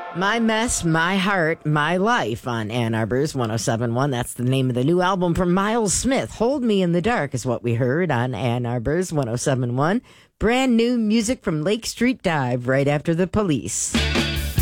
My Mess, My Heart, My Life on Ann Arbor's 107.1. That's the name of the new album from Miles Smith. Hold Me in the Dark is what we heard on Ann Arbor's 107.1. Brand new music from Lake Street Dive right after The Police.